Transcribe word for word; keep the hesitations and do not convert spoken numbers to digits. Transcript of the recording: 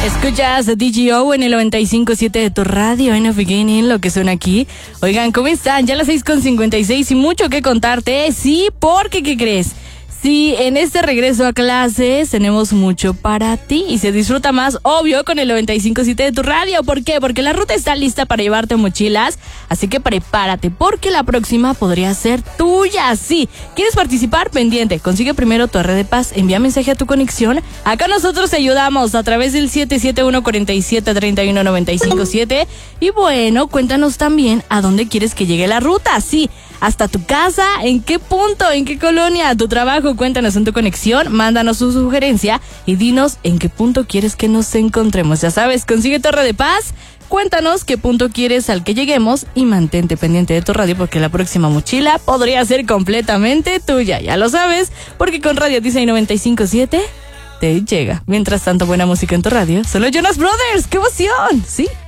Escuchas a D J O en el noventa y cinco punto siete de tu radio, en the beginning, lo que suena aquí. Oigan, ¿cómo están? Ya las seis con cincuenta y seis y mucho que contarte. Sí, porque, ¿qué crees? Sí, en este regreso a clases tenemos mucho para ti y se disfruta más, obvio, con el noventa y cinco punto siete de tu radio. ¿Por qué? Porque la ruta está lista para llevarte mochilas, así que prepárate, porque la próxima podría ser tuya. Sí, ¿quieres participar? Pendiente. Consigue primero tu red de paz, envía mensaje a tu conexión. Acá nosotros te ayudamos a través del siete siete uno, cuatro siete, tres uno, nueve cinco siete. Y bueno, cuéntanos también a dónde quieres que llegue la ruta. Sí, hasta tu casa, en qué punto, en qué colonia, tu trabajo. Cuéntanos en tu conexión, mándanos tu sugerencia y dinos en qué punto quieres que nos encontremos. Ya sabes, consigue Torre de Paz, cuéntanos qué punto quieres al que lleguemos y mantente pendiente de tu radio porque la próxima mochila podría ser completamente tuya. Ya lo sabes, porque con Radio Disney noventa y cinco punto siete te llega. Mientras tanto, buena música en tu radio. Solo Jonas Brothers, ¡qué emoción! ¿Sí?